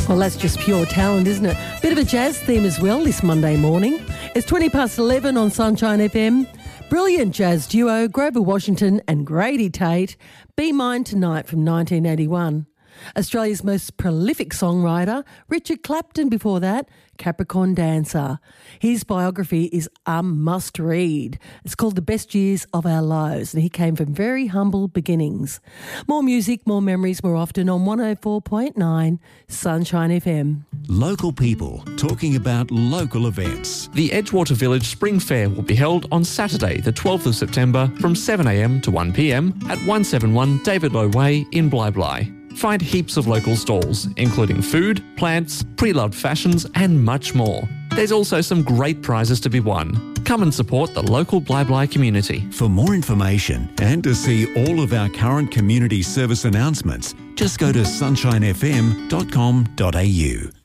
Well, that's just pure talent, isn't it? Bit of a jazz theme as well this Monday morning. It's 11:20 on Sunshine FM. Brilliant jazz duo Grover Washington and Grady Tate, Be Mine Tonight from 1981. Australia's most prolific songwriter, Richard Clapton before that, Capricorn Dancer. His biography is a must-read. It's called The Best Years of Our Lives, and he came from very humble beginnings. More music, more memories, more often on 104.9 Sunshine FM. Local people talking about local events. The Edgewater Village Spring Fair will be held on Saturday, the 12th of September from 7am to 1pm at 171 David Low Way in Bly. Find heaps of local stalls, including food, plants, pre-loved fashions and much more. There's also some great prizes to be won. Come and support the local Bly community. For more information and to see all of our current community service announcements, just go to sunshinefm.com.au.